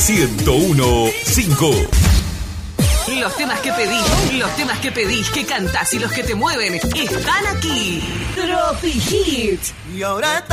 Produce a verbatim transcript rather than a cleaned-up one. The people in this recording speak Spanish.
ciento uno punto cinco. Los temas que pedís, los temas que pedís, que cantás y los que te mueven están aquí. Tropi Hits. Y ahora